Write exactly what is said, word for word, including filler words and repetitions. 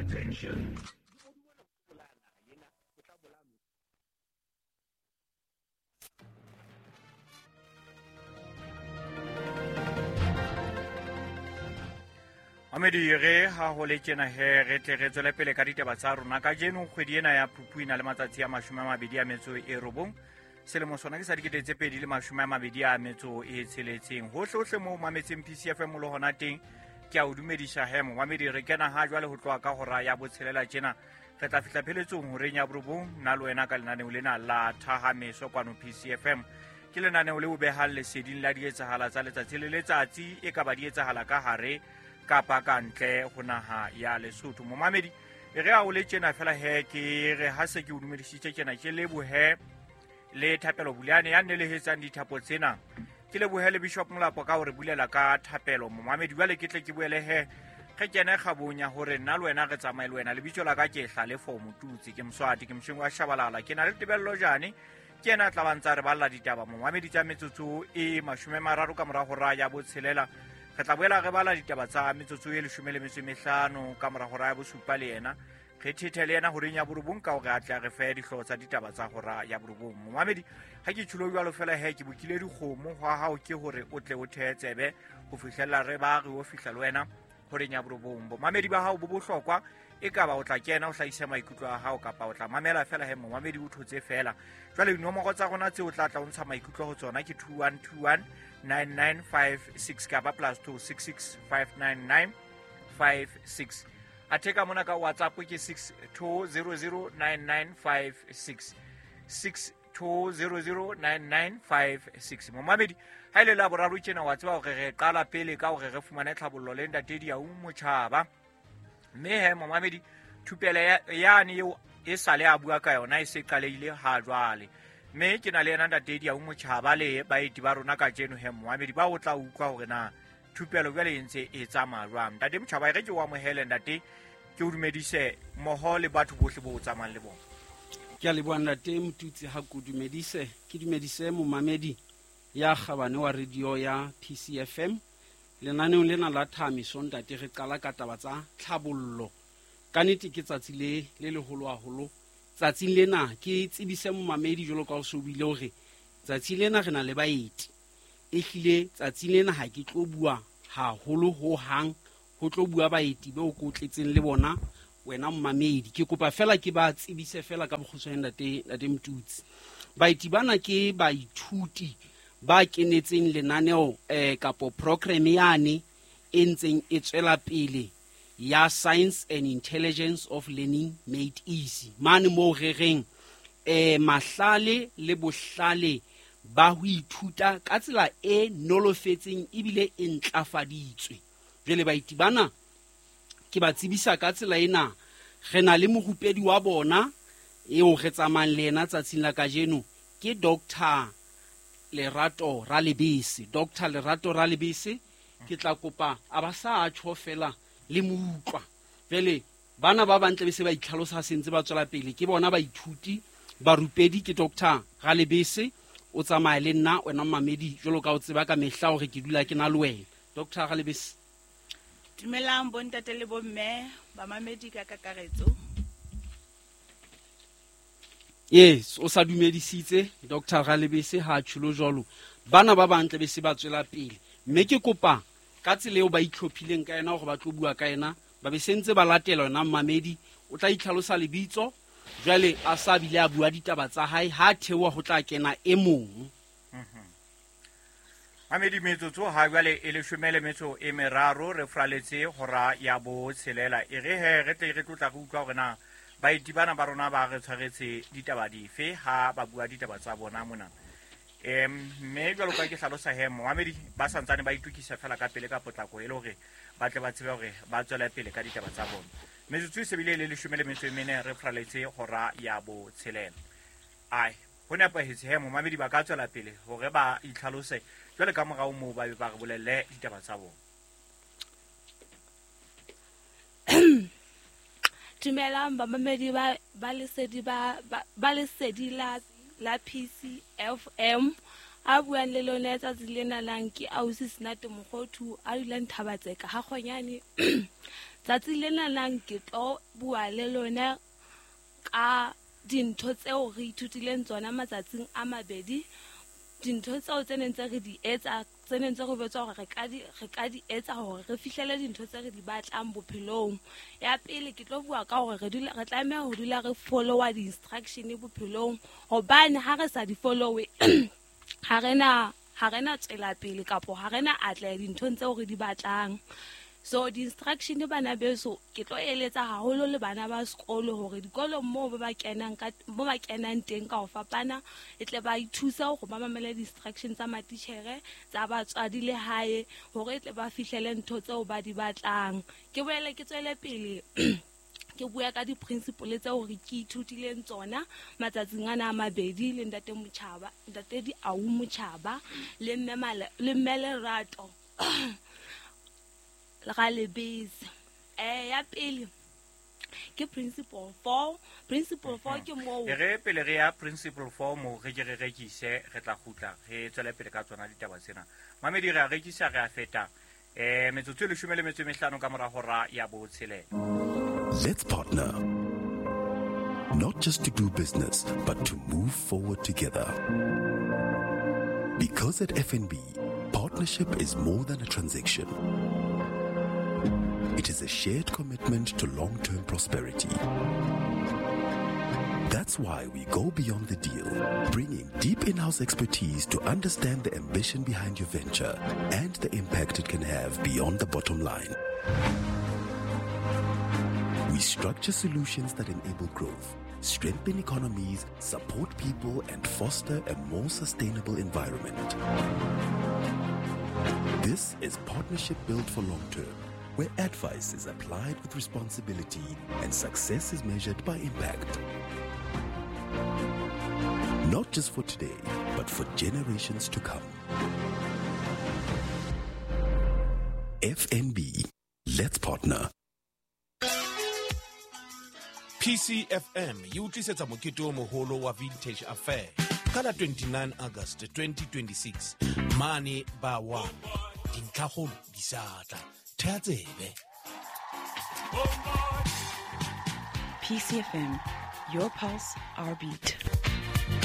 Attention. Amedi re ha ho le tjena he re tle re tswele pele ka ditaba tsa rona ka jeno kgwedi ena ya Phuphuina le matsatsi a mashome a mabedi a metso e robong selemo sona ke sa dikete tse pedi le mashome a mabedi a metso e tsheletseng hohle hohle mo mametseng P C F M lo hona teng ke a o dumedisha he mo mamedi re kena ha jwale ho tloa ka hora ya botshelela tjena re tla fihla pheletsong ho renya borobong nna le wena ka lenaneo lena la Thahameso kwano P C F M ke lenaneo le ubehang leseding la dietsahala tsa letsatsi le letsatsi e ka ba dietsahala ka hare kapa ka ntle ho naha ya Lesotho momamedi e re a o le tjena fela he ke re ha se ke o dumedisitse tjena ke le bohe le thapelo buleane ya nne le hetsang dithapo tsena ke le bohe le Bishop Molapo ka hore bulela ka thapelo momamedi jwale ke tle ke buele he ge kene kgabonya hore nna le wena re tsamaye le wena le bitso la ka ke hla le for motutsi ke Mswati ke mshingo wa Shabalala ke na le tebello jane ke ena tla bantsa re balla ditaba momamedi tsa metsotso e mashome mararo ka mora hora ya botshelela re tla boela re bala ditaba tsa metsotso e leshome le metso e mehlano ka mora hora ya bosupa le yena re thethe le yena horeng ya borobong ka hore a tla re fe dihlooho tsa ditaba tsa hora ya borobong momamedi ha ke tsholo jwalo fela he ke bokile dikgomo hwa hao ke hore o tle o the tsebe ho fihlella re ba re o fihla le wena horeng ya borobong bomamedi ba hao bo bohlokwa e ka ba o tla kena o hlahisa maikutlo a hao kapa o tla mamela fela he momamedi o thotse fela jwale dinomoro tsa rona tse o tla tla o ntsha maikutlo ho tsona ke two one two one nine nine five six kapa plus two six six five nine nine five six ateka mona ka WhatsApp ke six two zero zero nine nine five six six two zero zero nine nine five six momamedi ha ile la boraro tjena wa tseba hore re qala pele ka hore re fumane tlhabollo le ntate dia o motjhaba mme he momamedi thupele yani eo e sale a bua ka yona e se qalehile ha jwale mme ke na le yena ntate dia o motjhaba le baeti ba rona ka jeno he momamedi ba o tla utlwa hore na thupelo jwale e ntse e tsamaya jwang ntate motjhaba e re ke wa mohele ntate ke o dumedise moho le batho bohle bo tsamayang le bona ke a le bua ntate motutsi ha ku dumedise ke dumedise momamedi ya kgabane wa radio ya P C F M lenaneo lena la Thahameso ntate re qala ka taba tsa tlhabollo ka nnete ke tsatsi le le leholo haholo tsatsing lena ke tsebise momamedi jolo ka o so bile hore tsatsi lena re na le baeti e hlile tsatsing lena ha ke tlo bua haholo ho hang ho tlo bua baeti be o kotletseng le bona wena momamedi ke kopa fela ke ba tsebise fela ka bokgutshwane ntate ntate mtutsi baeti bana ke baithuti ba kenetseng lenaneo eh kapo program yane e ntseng e tswela pele ya Science and Intelligence of Learning Made Easy mane mo re reng eh mahlale le bohlale ba ho ithuta ka tsela e nolofetseng ebile e ntlafaditswe jele baiti bana ke ba tsebisa ka tsela ena re na le mohupedi wa bona eo re tsamang le ena tsatsing la kajeno ke Doctor Lerato Ralebese Doctor Lerato Ralebese ke tla kopa a ba sa a tsho fela le muutlwa vele bana ba bantle be se ba itlhalosa sentse ba tswela pele ke bona ba ithuti ba rupedi ke Doctor Ralebese o tsamaya le nna wena mamedi jolo ka o tseba ka mehla hore ke dula ke na le wena Doctor Ralebese dumelang bontate le bomme ba mamedi ka kakaretso yes o sa dumedisitse Doctor Ralebese ha tshulo jolo bana ba bantle be se ba tswela pele mme ke kopa ka tsela eo ba itlhophileng ka ena hore ba tlo bua ka ena ba be sentse ba latela yona mamedi o tla itlhalosa lebitso jwale a sa bile a bua ditaba tsa hae ha thewa ho tla kena e mong mamedi metsotso ha jwale e le shome le metso e meraro re fraletse hora ya bo tshelela e re he re tle re tlotla go utlwa hore na baeti bana ba rona ba re tshwaretse ditaba dife ha ba bua ditaba tsa bona mona em me jwalo ka ke hlalosa he momamedi ba santsane ba itukisa fela ka pele ka potlako e le hore ba tle ba tsebe hore ba tswela pele ka ditaba tsa bona metsotso se bile le leshome le metso e mene re fraletse hora ya bo tshelela ai ho nepahetse he momamedi ba ka tswela pele hore ba itlhalose jwale ka morao moo ba be ba re bolelle ditaba tsa bona dumelang ba mamedi ba ba lesedi ba ba lesedi la la P C F M a buang le lona tsatsi lena lang ke ausi Senate Mogothu a dulang Thabatseka ha kgonyane tsatsi lena nang ke tlo bua le lona ka dintho tseo re ithutileng tsona matsatsing a mabedi, dintho tseo tse neng tse re di etsa tse neng tse re botsa hore re ka di re ka di etsa hore re fihlele dintho tse re di batlang bophelong. Ya pele ke tlo bua ka hore re dula re tlameha ho dula re followa di-instruction bophelong, hobane ha re sa di followe ha rena ha rena tsela pele kapo ha rena atleha dinthong tseo re di batlang. So di-instruction bana beso ke tlo eletsa haholo le bana ba sekolo hore dikolo moo ba ba kenang ka mo ba kenang teng ka ho fapana e tle ba ithusa hore ba mamele di-instruction tsa matitjhere tsa batswadi le hae hore e tle ba fihlele ntho tseo ba di batlang. Ke boele ke tswele pele ke bua ka di-principle tseo re ke ithutileng tsona matsatsing ana a mabedi le ntate Motjhaba, ntate di au Motjhaba le mme le mme Lerato la Lebese. Eh ya pele ke principle four, principle four ke mo e re pele re ya principle four mo re je re rekise re tla khutla re tswele pele ka tsona ditaba tsena. Mamedi re a rekisa re a feta eh metsotso le shumele metso mehlano ka mora hora ya bo tshele. Let's partner, not just to do business, but to move forward together. Because at F N B, partnership is more than a transaction. It is a shared commitment to long-term prosperity. That's why we go beyond the deal, bringing deep in-house expertise to understand the ambition behind your venture and the impact it can have beyond the bottom line. We structure solutions that enable growth, strengthen economies, support people, and foster a more sustainable environment. This is partnership built for long-term, where advice is applied with responsibility and success is measured by impact. Not just for today, but for generations to come. F N B, let's partner. P C F M yi utlisetsa mokete o moholo wa Vintage Affair ka la twenty-nine August twenty twenty-six mane ba wa dintlhagolo di satla thea tsebe. P C F M, your pulse, our beat.